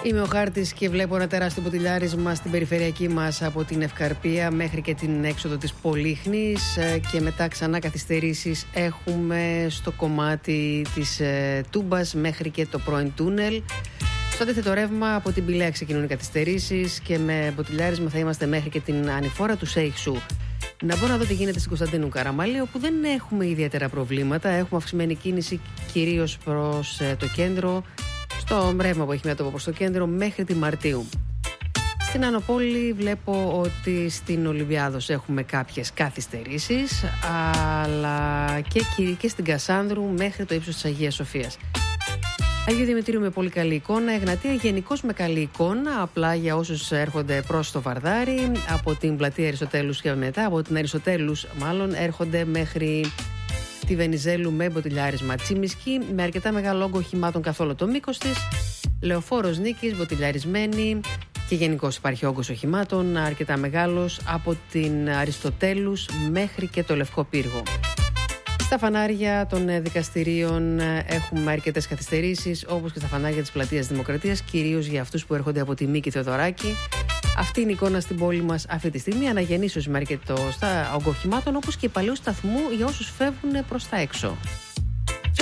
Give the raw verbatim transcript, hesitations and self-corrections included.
Είμαι ο Χάρτης και βλέπω ένα τεράστιο ποτηλιάρισμα στην περιφερειακή μας από την Ευκαρπία μέχρι και την έξοδο της Πολύχνης και μετά ξανά καθυστερήσεις έχουμε στο κομμάτι της ε, Τούμπας μέχρι και το πρώην τούνελ. Στο αντίθετο ρεύμα από την Πηλαία ξεκινούν οι καθυστερήσεις και με ποτηλιάρισμα θα είμαστε μέχρι και την ανηφόρα του Σέιχσου. Να μπορώ να δω τι γίνεται στην Κωνσταντίνου Καραμαλή, όπου δεν έχουμε ιδιαίτερα προβλήματα. Έχουμε αυξημένη κίνηση κυρίως προς ε, το κέντρο, στο ρεύμα που έχει μια τόπο προς το κέντρο μέχρι τη Μαρτίου. Στην Ανοπόλη βλέπω ότι στην Ολυμπιάδος έχουμε κάποιες καθυστερήσεις, αλλά και, και στην Κασάνδρου μέχρι το ύψος της Αγίας Σοφίας. Αγίου Δημητρίου με πολύ καλή εικόνα, Εγνατία γενικώς με καλή εικόνα, απλά για όσους έρχονται προς το Βαρδάρι, από την πλατεία Αριστοτέλους και μετά, από την Αριστοτέλους μάλλον έρχονται μέχρι τη Βενιζέλου με μποτιλιάρισμα. Τσιμισκή με αρκετά μεγάλο όγκο οχημάτων καθ' όλο το μήκος της, Λεωφόρος Νίκης μποτιλιαρισμένη και γενικώς υπάρχει όγκος οχημάτων αρκετά μεγάλος από την Αριστοτέλους μέχρι και το Λευκό Πύργο. Στα φανάρια των δικαστηρίων έχουμε αρκετές καθυστερήσεις, όπως και στα φανάρια της Πλατείας Δημοκρατίας, κυρίως για αυτούς που έρχονται από τη Μίκη Θεοδωράκη. Αυτή είναι η εικόνα στην πόλη μας αυτή τη στιγμή. Αναγεννήσεως με αρκετό στα ογκοχημάτων, όπως και παλαιού σταθμού για όσους φεύγουν προς τα έξω.